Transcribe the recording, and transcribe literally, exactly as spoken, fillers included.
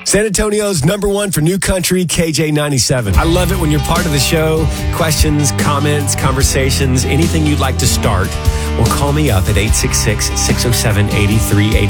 San Antonio's number one for new country, K J ninety-seven. I love it when you're part of the show. Questions, comments, conversations, anything you'd like to start. Well, call me up at eight six six, six oh seven, eight three eight